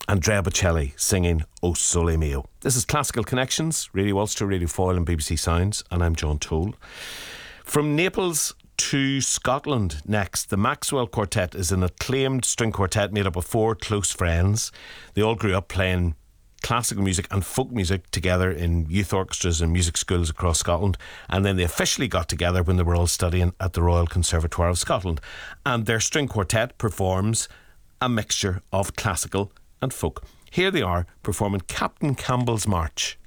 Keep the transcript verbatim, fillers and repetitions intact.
Andrea Bocelli singing O Sole Mio. This is Classical Connections, Radio Ulster, Radio Foyle and B B C Sounds, and I'm John Toole. From Naples to Scotland next, the Maxwell Quartet is an acclaimed string quartet made up of four close friends. They all grew up playing classical music and folk music together in youth orchestras and music schools across Scotland, and then they officially got together when they were all studying at the Royal Conservatoire of Scotland. And their string quartet performs a mixture of classical and folk. Here they are performing Captain Campbell's March.